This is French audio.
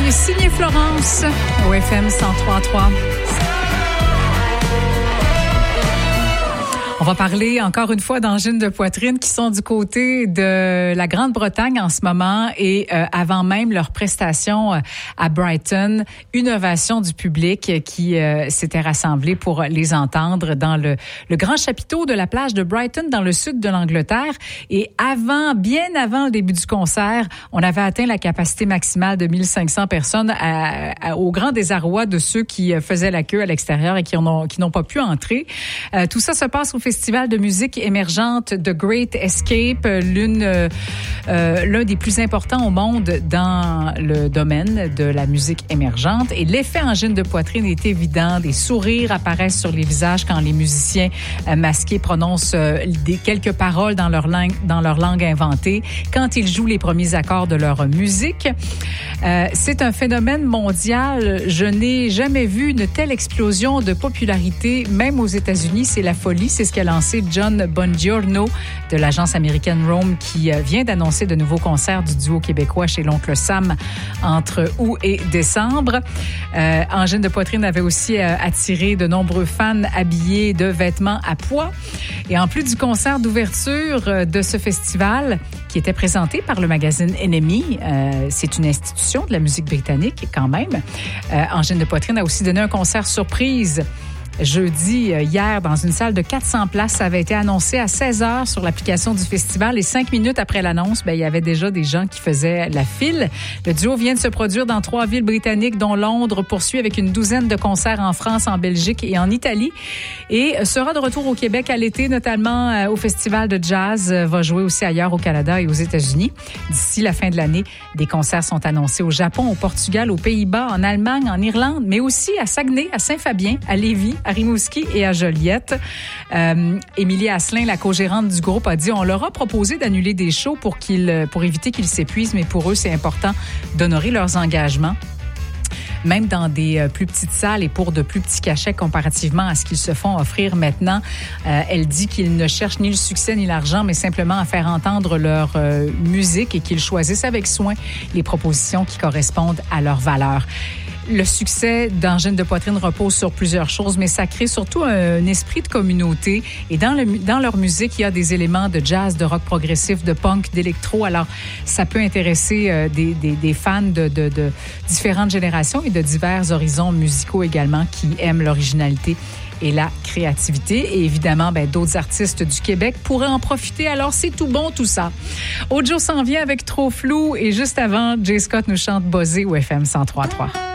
signé Florence au FM 103.3. On va parler encore une fois d'angines de poitrine qui sont du côté de la Grande-Bretagne en ce moment et avant même leur prestation à Brighton, une ovation du public qui s'était rassemblé pour les entendre dans le grand chapiteau de la plage de Brighton dans le sud de l'Angleterre. Et bien avant le début du concert, on avait atteint la capacité maximale de 1500 personnes au grand désarroi de ceux qui faisaient la queue à l'extérieur et qui n'ont pas pu entrer. Tout ça se passe au Festival de musique émergente The Great Escape, l'un des plus importants au monde dans le domaine de la musique émergente. Et l'effet angine de poitrine est évident. Des sourires apparaissent sur les visages quand les musiciens masqués prononcent quelques paroles dans leur langue inventée, quand ils jouent les premiers accords de leur musique. C'est un phénomène mondial. Je n'ai jamais vu une telle explosion de popularité, même aux États-Unis. C'est la folie. C'est ce qu'a lancé John Bongiorno de l'agence américaine Rome qui vient d'annoncer de nouveaux concerts du duo québécois chez l'Oncle Sam entre août et décembre. Angine de poitrine avait aussi attiré de nombreux fans habillés de vêtements à pois. Et en plus du concert d'ouverture de ce festival qui était présenté par le magazine Enemy, c'est une institution de la musique britannique quand même, Angine de poitrine a aussi donné un concert surprise jeudi, hier, dans une salle de 400 places. Ça avait été annoncé à 16h sur l'application du festival et 5 minutes après l'annonce, il y avait déjà des gens qui faisaient la file. Le duo vient de se produire dans 3 villes britanniques, dont Londres, poursuit avec une douzaine de concerts en France, en Belgique et en Italie. Et sera de retour au Québec à l'été, notamment au Festival de jazz. Va jouer aussi ailleurs au Canada et aux États-Unis. D'ici la fin de l'année, des concerts sont annoncés au Japon, au Portugal, aux Pays-Bas, en Allemagne, en Irlande, mais aussi à Saguenay, à Saint-Fabien, à Lévis, à Rimouski et à Joliette. Émilie Asselin, la co-gérante du groupe, a dit on leur a proposé d'annuler des shows pour éviter qu'ils s'épuisent, mais pour eux, c'est important d'honorer leurs engagements. Même dans des plus petites salles et pour de plus petits cachets comparativement à ce qu'ils se font offrir maintenant. Elle dit qu'ils ne cherchent ni le succès ni l'argent, mais simplement à faire entendre leur musique et qu'ils choisissent avec soin les propositions qui correspondent à leurs valeurs. Le succès d'Angine de poitrine repose sur plusieurs choses, mais ça crée surtout un esprit de communauté. Et dans leur musique, il y a des éléments de jazz, de rock progressif, de punk, d'électro. Alors, ça peut intéresser des fans de différentes générations et de divers horizons musicaux également qui aiment l'originalité et la créativité. Et évidemment, d'autres artistes du Québec pourraient en profiter. Alors, c'est tout bon, tout ça. Ojo s'en vient avec Trop flou. Et juste avant, Jay Scott nous chante Buzzé au FM 103.3.